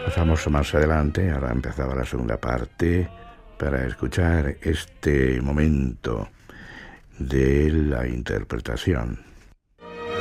Pasamos más adelante, ahora empezaba la segunda parte, para escuchar este momento de la interpretación